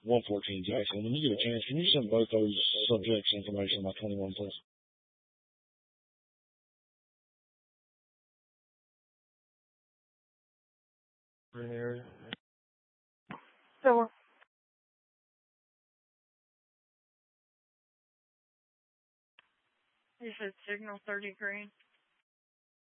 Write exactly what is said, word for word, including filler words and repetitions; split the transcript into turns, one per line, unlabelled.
one fourteen Jackson. When you get a chance, can you send both those subjects information by twenty-one, please? Green area.
So, you said signal thirty green?